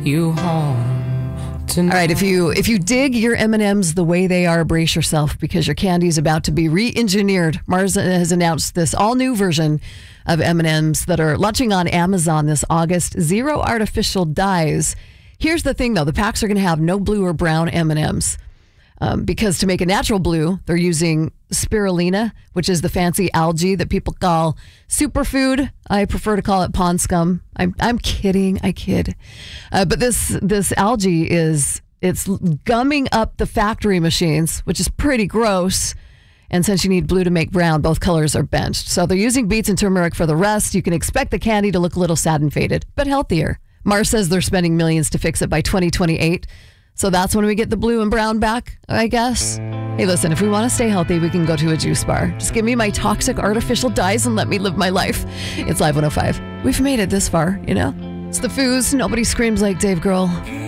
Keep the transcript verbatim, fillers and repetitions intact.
you home. All right, if you if you dig your M and M's the way they are, brace yourself because your candy is about to be re-engineered. Mars has announced this all-new version of M and M's that are launching on Amazon this August. Zero artificial dyes. Here's the thing, though. The packs are going to have no blue or brown M and M's um, because to make a natural blue, they're using spirulina, which is the fancy algae that people call superfood. I prefer to call it pond scum. I'm I'm kidding. I kid. Uh, but this this algae is it's gumming up the factory machines, which is pretty gross. And since you need blue to make brown, both colors are benched. So they're using beets and turmeric for the rest. You can expect the candy to look a little sad and faded, but healthier. Mars says they're spending millions to fix it by twenty twenty-eight. So that's when we get the blue and brown back, I guess. Hey, listen, if we want to stay healthy, we can go to a juice bar. Just give me my toxic artificial dyes and let me live my life. It's Live one oh five. We've made it this far, you know? It's the Foos. Nobody screams like Dave Grohl.